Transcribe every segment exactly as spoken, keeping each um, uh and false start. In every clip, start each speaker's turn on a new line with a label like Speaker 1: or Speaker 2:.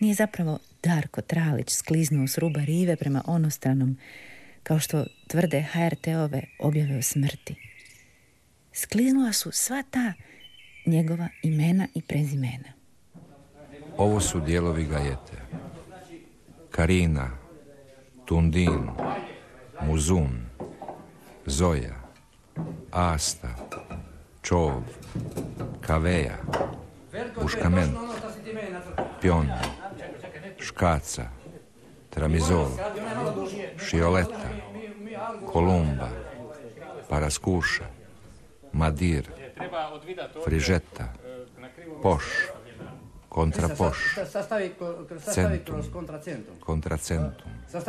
Speaker 1: nije zapravo Darko Tralić skliznuo s ruba rive prema onostranom, kao što tvrde ha er te-ove objave o smrti. Skliznula su sva ta njegova imena i prezimena.
Speaker 2: Ovo su dijelovi Gajete. Karina, Tundin, Muzun, Zoja, Asta, Čov, Kaveja, Uškamen, Pjon, Škaca, Tramizol, Šioleta, Kolumba, Paraskuša, Madir, Frižeta, Poš, Kontrapoš, Centum, Kontracentum.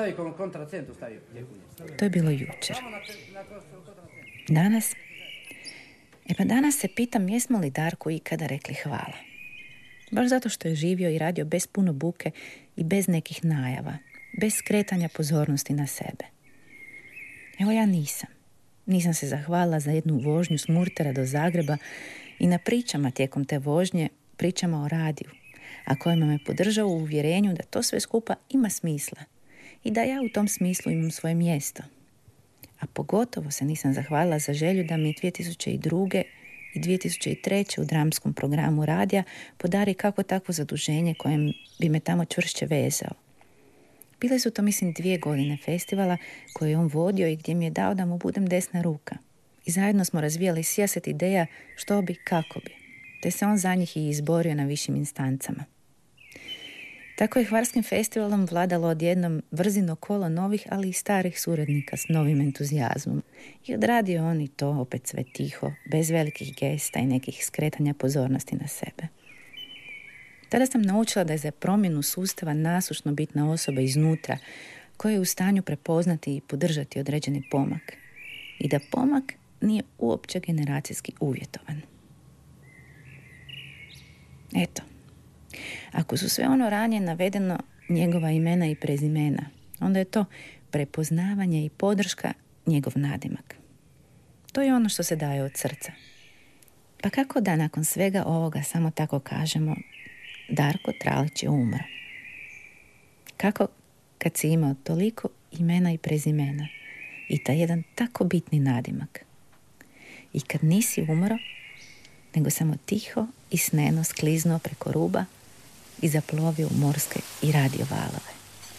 Speaker 1: To je bilo jučer. Danas? E pa danas se pitam jesmo li Darku ikada rekli hvala. Baš zato što je živio i radio bez puno buke i bez nekih najava, bez skretanja pozornosti na sebe. Evo ja nisam. Nisam se zahvalila za jednu vožnju s Murtera do Zagreba i na pričama tijekom te vožnje, pričama o radiju, a kojima me podržao u uvjerenju da to sve skupa ima smisla i da ja u tom smislu imam svoje mjesto. A pogotovo se nisam zahvalila za želju da mi dvije tisuće druge. i dvije tisuće treće. u dramskom programu radija podari kako takvo zaduženje kojem bi me tamo čvršće vezao. Bile su to, mislim, dvije godine festivala koje je on vodio i gdje mi je dao da mu budem desna ruka. I zajedno smo razvijali sijaset ideja što bi, kako bi. Te se on za njih i izborio na višim instancama. Tako je Hvarskim festivalom vladalo odjednom vrzino kolo novih, ali i starih suradnika s novim entuzijazmom. I odradio on i to opet sve tiho, bez velikih gesta i nekih skretanja pozornosti na sebe. Tada sam naučila da je za promjenu sustava nasušno bitna osoba iznutra, koja je u stanju prepoznati i podržati određeni pomak. I da pomak nije uopće generacijski uvjetovan. Eto. Ako su sve ono ranije navedeno njegova imena i prezimena, onda je to prepoznavanje i podrška njegov nadimak. To je ono što se daje od srca. Pa kako da nakon svega ovoga samo tako kažemo Darko Tralić je umro? Kako kad si imao toliko imena i prezimena i taj jedan tako bitni nadimak? I kad nisi umro, nego samo tiho i sneno skliznuo preko ruba i zaplovio u morske i radio valove.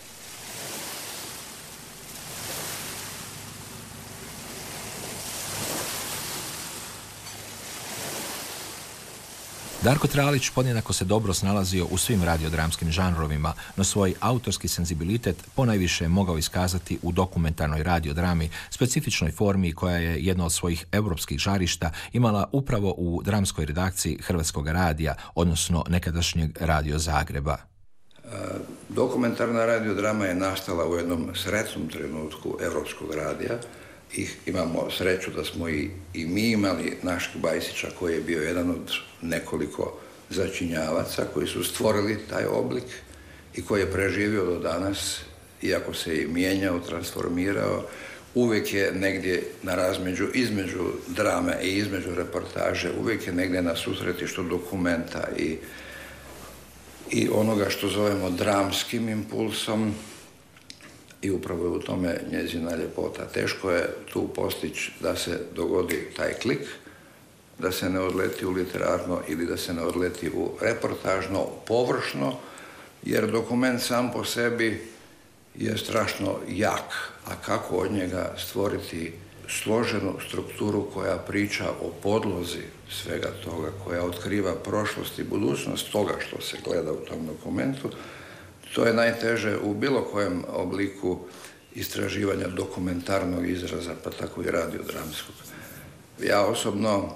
Speaker 3: Darko Tralić podjednako se dobro snalazio u svim radiodramskim žanrovima, no svoj autorski senzibilitet ponajviše je mogao iskazati u dokumentarnoj radiodrami, specifičnoj formi koja je jedno od svojih europskih žarišta imala upravo u dramskoj redakciji Hrvatskog radija, odnosno nekadašnjeg Radio Zagreba.
Speaker 4: Dokumentarna radiodrama je nastala u jednom sretnom trenutku Europskog radija. I imamo sreću da smo i, i mi imali Naška Bajsića koji je bio jedan od nekoliko začinjavaca koji su stvorili taj oblik i koji je preživio do danas, iako se i mijenjao, transformirao, uvijek je negdje na razmeđu između drame i između reportaže, uvijek je negdje na susretištu dokumenta i, i onoga što zovemo dramskim impulsom. I upravo je u tome njezina ljepota. Teško je tu postići da se dogodi taj klik, da se ne odleti u literarno ili da se ne odleti u reportažno, površno, jer dokument sam po sebi je strašno jak, a kako od njega stvoriti složenu strukturu koja priča o podlozi svega toga, koja otkriva prošlost i budućnost toga što se gleda u tom dokumentu. To je najteže u bilo kojem obliku istraživanja dokumentarnog izraza, pa tako i radiodramskog. Ja osobno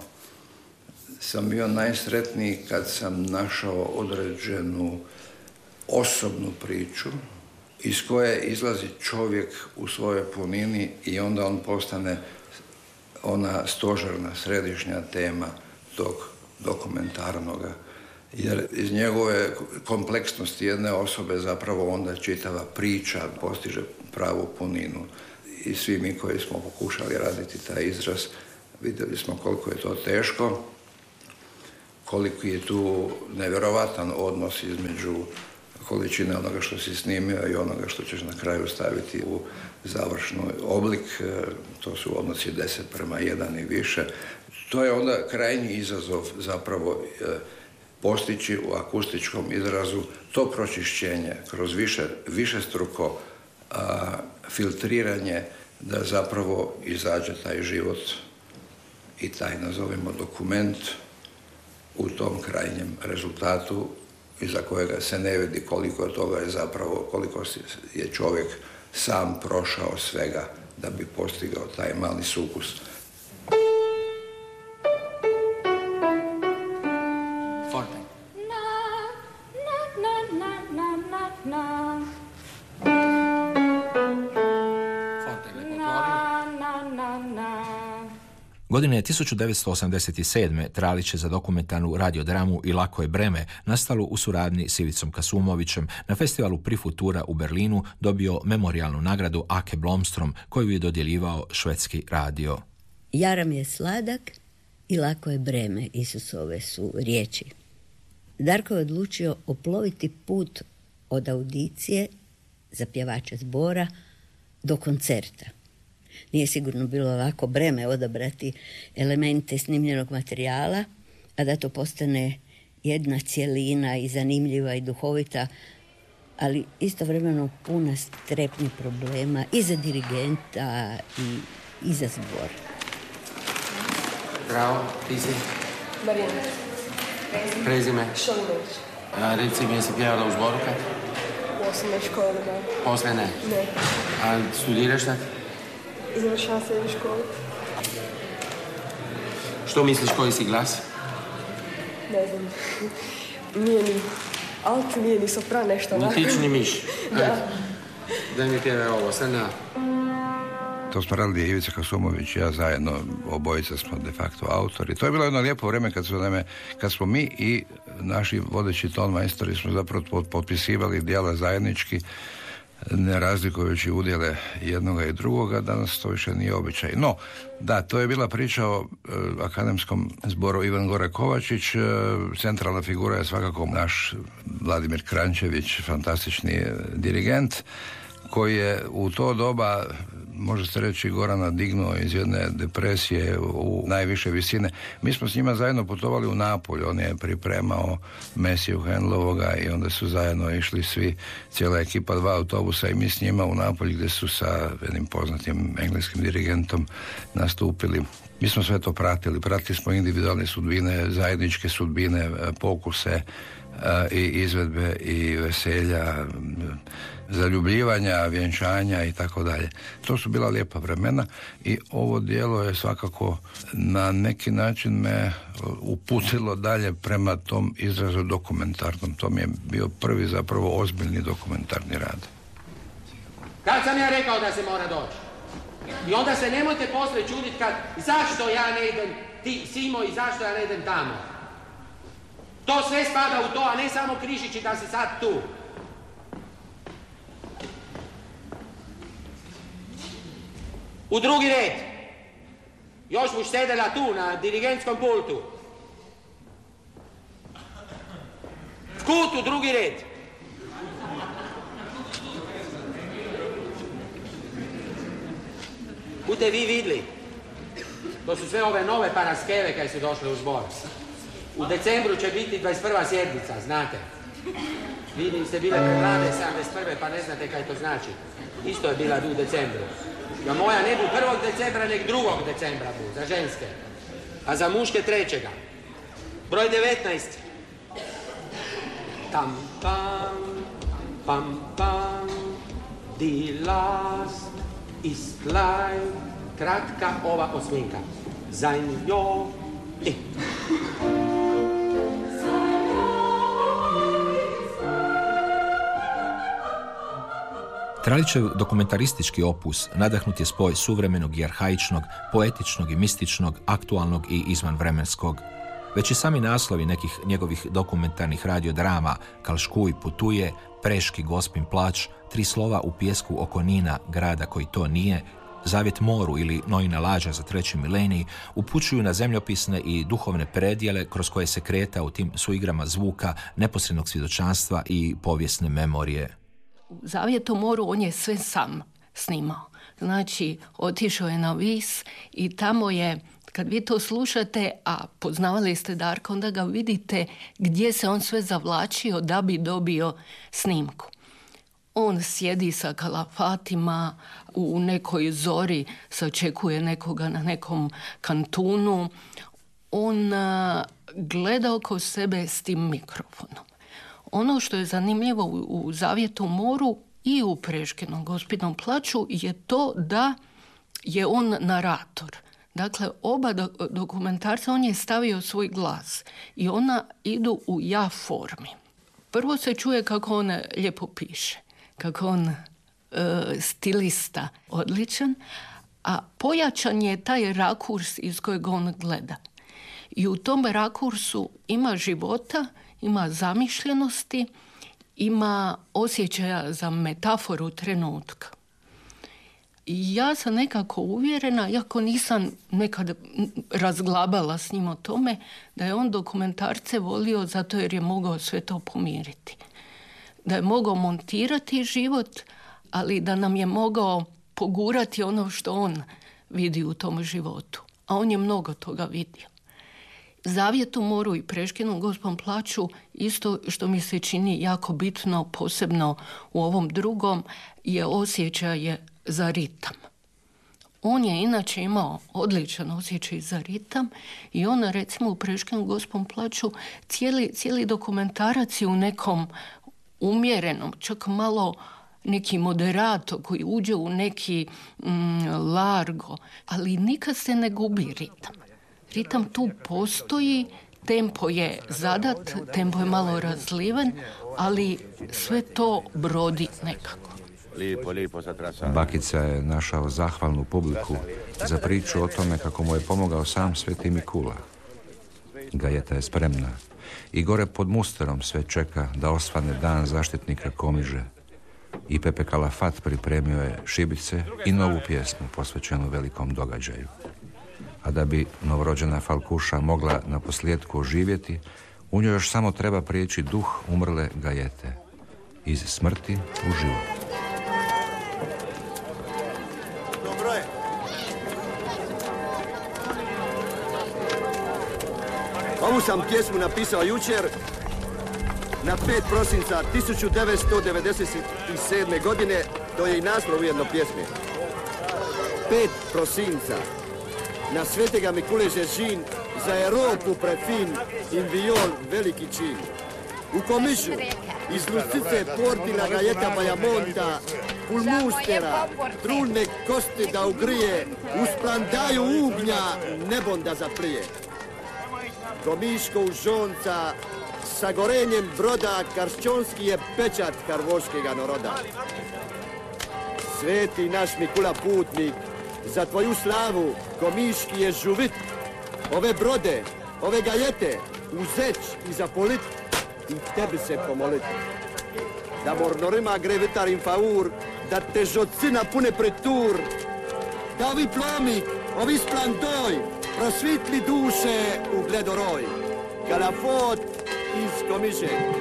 Speaker 4: sam bio najsretniji kad sam našao određenu osobnu priču iz koje izlazi čovjek u svojoj punini i onda on postane ona stožerna, središnja tema tog dokumentarnoga. Jer iz njegove kompleksnosti jedne osobe zapravo onda čitava priča postiže pravu puninu. I svi mi koji smo pokušali raditi taj izraz, vidjeli smo koliko je to teško, koliko je tu nevjerovatan odnos između količine onoga što si snimio i onoga što ćeš na kraju staviti u završni oblik. To su odnosi deset prema jedan i više. To je onda krajnji izazov zapravo postići u akustičkom izrazu to pročišćenje kroz više, višestruko a, filtriranje da zapravo izađe taj život i taj, nazovimo, dokument u tom krajnjem rezultatu iza kojega se ne vidi koliko toga je zapravo, koliko je čovjek sam prošao svega da bi postigao taj mali sukus.
Speaker 5: Forte.
Speaker 3: Godine tisuću devetsto osamdeset sedme Tralić je za dokumentarnu radiodramu I lako je breme, nastalu u suradnji s Ivicom Kasumovićem, na festivalu Pri Futura u Berlinu dobio memorijalnu nagradu Ake Blomstrom, koju je dodjeljivao švedski radio.
Speaker 6: Jaram je sladak I lako je breme, Isusove su riječi. Darko je odlučio oploviti put od audicije za pjevača zbora do koncerta. Nije sigurno bilo lako breme odabrati elemente snimljenog materijala, a da to postane jedna cjelina i zanimljiva i duhovita, ali istovremeno puna strepnje problema i za dirigenta i, i za zbor.
Speaker 5: Bravo, ti si?
Speaker 7: Marijana.
Speaker 5: Prezime?
Speaker 7: Šolinović.
Speaker 5: A reci mi, jesi pjevala u zboru kad?
Speaker 7: U osnovnoj školi, da.
Speaker 5: Posle ne?
Speaker 7: Ne.
Speaker 5: A studiraš tad?
Speaker 7: Završavam srednju školu.
Speaker 5: Što misliš, koji si glas?
Speaker 7: Ne znam. Nije ni alt, nije ni sopran, nešto
Speaker 5: Ni
Speaker 7: ovako.
Speaker 5: tič, ni miš.
Speaker 7: Da.
Speaker 5: Daj mi pjevaj ovo, sad na...
Speaker 4: To smo radili Ivica Kasumović i ja zajedno, obojica smo de facto autori. To je bilo jedno lijepo vrijeme kad, su, naime, kad smo mi i naši vodeći ton majstori smo zapravo potpisivali djela zajednički, ne razlikujući udjele jednoga i drugoga. Danas to više nije običaj. No, da, to je bila priča o e, akademskom zboru Ivan Gore Kovačić. E, centralna figura je svakako naš Vladimir Krančević, fantastični dirigent, koji je u to doba, može se reći, Gorana dignuo iz jedne depresije u najviše visine. Mi smo s njima zajedno putovali u Napolj, on je pripremao Mesiju Handlovoga i onda su zajedno išli svi, cijela ekipa, dva autobusa i mi s njima u Napolj gdje su sa jednim poznatim engleskim dirigentom nastupili. Mi smo sve to pratili, pratili smo individualne sudbine, zajedničke sudbine, pokuse i izvedbe i veselja, zaljubljivanja, vjenčanja i tako dalje. To su bila lijepa vremena i ovo djelo je svakako na neki način me uputilo dalje prema tom izrazu dokumentarnom. To mi je bio prvi zapravo ozbiljni dokumentarni rad.
Speaker 5: Kad sam ja rekao da se mora doći? I onda se nemojte poslije čuditi kad, zašto ja ne idem, ti Simo, i zašto ja ne idem tamo? To sve spada u to, a ne samo Križići da si sad tu. U drugi red. Još buš sedela tu, na dirigentskom pultu. V kutu, drugi red. Budete vi vidli. To su sve ove nove paraskeve koje su došle u zbor. U decembru će biti dvadeset prva sjednica, znate. Vi ste bile pred mlade sedamdeset prve pa ne znate kaj to znači. Isto je bila u decembru. Ja moja ne bu prvog decembra, nek drugog decembra bu, za ženske. A za muške trećega. Broj devetnaest. Tam, tam, pam, pam, die last ist klein. Kratka ova osminka. Sein jo, e.
Speaker 3: Tralićev dokumentaristički opus nadahnut je spoj suvremenog i arhaičnog, poetičnog i mističnog, aktualnog i izvanvremenskog. Već i sami naslovi nekih njegovih dokumentarnih radiodrama, Kalškuj putuje, Preški Gospin plać, Tri slova u pjesku oko Nina, grada koji to nije, Zavjet moru ili Noina lađa za treći milenij upućuju na zemljopisne i duhovne predjele kroz koje se kreta u tim suigrama zvuka, neposrednog svjedočanstva i povijesne memorije.
Speaker 8: U Zavjetu moru on je sve sam snimao. Znači, otišao je na Vis i tamo je, kad vi to slušate, a poznavali ste Darka, onda ga vidite gdje se on sve zavlačio da bi dobio snimku. On sjedi sa kalafatima u nekoj zori, sačekuje nekoga na nekom kantunu. On a, gleda oko sebe s tim mikrofonom. Ono što je zanimljivo u, u Zavjetu moru i u Preškinom Gospinom plaču je to da je on narator. Dakle, oba do, dokumentarca on je stavio svoj glas i ona idu u ja formi. Prvo se čuje kako on lijepo piše, kako on e, stilista odličan, a pojačan je taj rakurs iz kojeg on gleda. I u tom rakursu ima života, ima zamišljenosti, ima osjećaja za metaforu trenutka. I ja sam nekako uvjerena, iako nisam nekad razglabala s njim o tome, da je on dokumentarce volio zato jer je mogao sve to pomiriti. Da je mogao montirati život, ali da nam je mogao pogurati ono što on vidi u tom životu. A on je mnogo toga vidio. Zavjet u moru i Preškinom Gospom plaču, isto što mi se čini jako bitno, posebno u ovom drugom, je osjećaj za ritam. On je inače imao odličan osjećaj za ritam i on, recimo, u Preškinom Gospom plaču cijeli, cijeli dokumentarac je u nekom umjerenom, čak malo neki moderato koji uđe u neki mm, largo, ali nikad se ne gubi ritam. Ritam tu postoji, tempo je zadat, tempo je malo razliven, ali sve to brodi nekako.
Speaker 2: Bakica je našao zahvalnu publiku za priču o tome kako mu je pomogao sam Sveti Mikula. Gajeta je spremna i gore pod musterom sve čeka da osvane dan zaštitnika Komiže. I Pepe Kalafat pripremio je šibice i novu pjesmu posvećenu velikom događaju. A da bi novorođena Falkuša mogla na posljedku oživjeti, u njoj još samo treba prijeći duh umrle Gajete. Iz smrti u život.
Speaker 9: Dobro je. Ovu sam pjesmu napisao jučer na pet prosinca tisuću devetsto devedeset sedme. godine. To je i naslov ujedno pjesme. pet prosinca. Na Svetega Mikule Žežin, za Europu prefin, in viol veliki čin. U Komižu, iz Lucice Portina Gajeta Bajamonta, pul mustera, trulne kosti da ugrije, u splandaju ugnja nebom da zaprije. Komiško u žonca, sa gorenjem broda, karšćonski je pečat karvoškega naroda. Sveti naš Mikula putnik, za tvoju slavu, Komiški je žuvit. Ove brode, ove Gajete, uzeć i zapolit i tebi se pomolit. Da mornorima gre vitar in faur, da te žoci napune pretur. Da ovi plomik, ovi splandoj, prosvitli duše u gledoroj. Kalafot iz Komiže.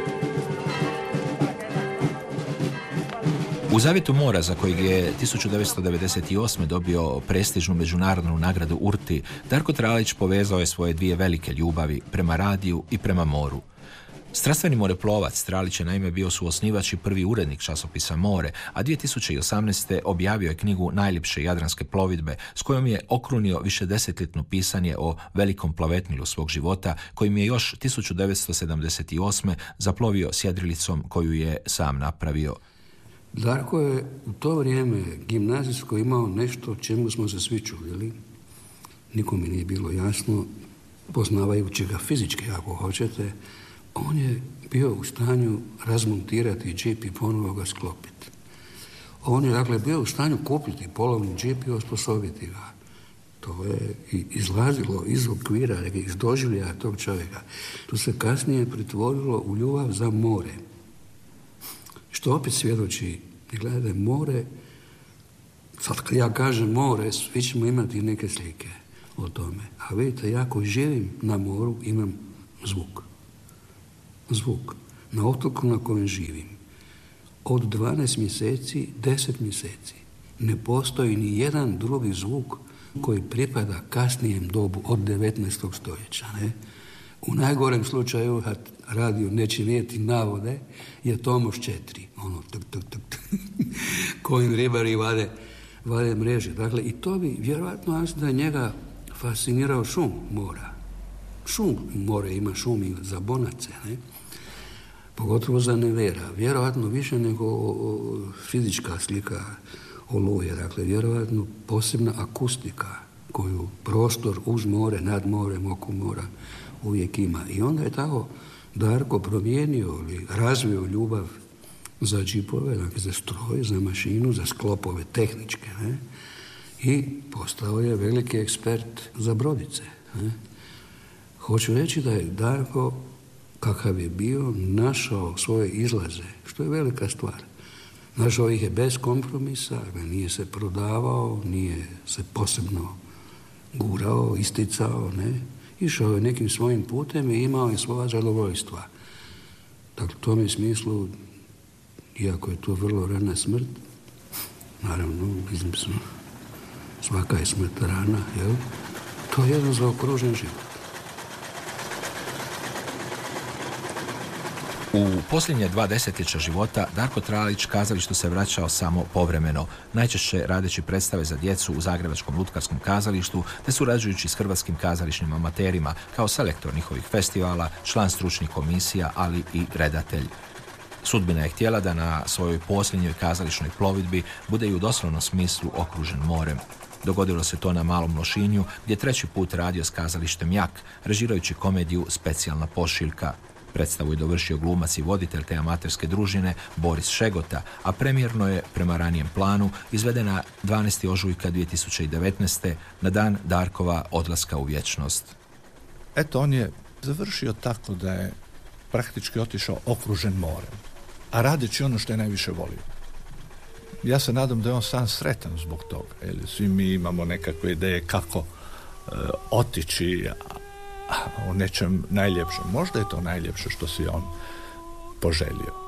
Speaker 3: U Zavjetu mora, za kojeg je tisuću devetsto devedeset osme. dobio prestižnu međunarodnu nagradu Urti, Darko Tralić povezao je svoje dvije velike ljubavi prema radiju i prema moru. Strastveni moreplovac Tralić je naime bio suosnivač i prvi urednik časopisa More, a dvije tisuće osamnaeste. objavio je knjigu Najljepše jadranske plovidbe, s kojom je okrunio višedesetljetno pisanje o velikom plovetnilu svog života, kojim je još tisuću devetsto sedamdeset osme. zaplovio s jedrilicom koju je sam napravio.
Speaker 10: Darko je u to vrijeme gimnazijsko imao nešto čemu smo se svi čudili. Nikome nije bilo jasno, poznavajući ga fizički ako hoćete. On je bio u stanju razmontirati džip i ponovo ga sklopiti. On je dakle bio u stanju kupiti polovni džip i osposobiti ga. To je izlazilo iz okvira, iz doživljaja tog čovjeka. To se kasnije pretvorilo u ljubav za more. Što opet svjedoči, gledajte, more Sad kad ja kažem more, svi ćemo imati neke slike o tome. A vidite, ja koji živim na moru imam zvuk. Zvuk. Na otoku na kojem živim. Od dvanaest mjeseci, deset mjeseci ne postoji ni jedan drugi zvuk koji pripada kasnijem dobu od devetnaestog stoljeća. Ne? U najgorem slučaju, kad radio neće nijeti navode, je Tomoš četiri. Ono, tuk, tuk, tuk, tuk, kojim ribari vade, vade mreže. Dakle, i to bi vjerojatno da je njega fascinirao šum mora. Šum more ima šum i za bonace, ne? Pogotovo za nevera. Vjerojatno više nego fizička slika oluje. Dakle, vjerojatno posebna akustika koju prostor uz more, nad morem, oko mora uvijek ima. I onda je tako Darko promijenio ili razvio ljubav za džipove, dakle za stroj, za mašinu, za sklopove tehničke, ne? I postao je veliki ekspert za brodice. Ne? Hoću reći da je Darko, kakav je bio, našao svoje izlaze, što je velika stvar. Našao ih je bez kompromisa, nije se prodavao, nije se posebno gurao, isticao, ne? Išao je nekim svojim putem i imao je svoja zadovoljstva. Dakle, u tome smislu, iako je to vrlo rana smrt, naravno, mislim, svaka je smrt rana, jel? To je jedan zaokružen život.
Speaker 3: U posljednje dva desetljeća života Darko Tralić kazalištu se vraćao samo povremeno, najčešće radeći predstave za djecu u Zagrebačkom lutkarskom kazalištu, te surađujući s hrvatskim kazališnim amaterima kao selektor njihovih festivala, član stručnih komisija, ali i redatelj. Sudbina je htjela da na svojoj posljednjoj kazališnoj plovidbi bude i u doslovnom smislu okružen morem. Dogodilo se to na Malom Lošinju, gdje treći put radio s kazalištem Jak, režirajući komediju Specijalna pošiljka. Predstavu je dovršio glumac i voditelj te amaterske družine Boris Šegota, a premijerno je, prema ranijem planu, izvedena dvanaestog ožujka dvije tisuće devetnaeste. na dan Darkova odlaska u vječnost.
Speaker 11: Eto, on je završio tako da je praktički otišao okružen morem, a radeći ono što je najviše volio. Ja se nadam da je on sam sretan zbog toga, jer svi mi imamo nekakve ideje kako e, otići o nečem najljepšem. Možda je to najljepše što si on poželio.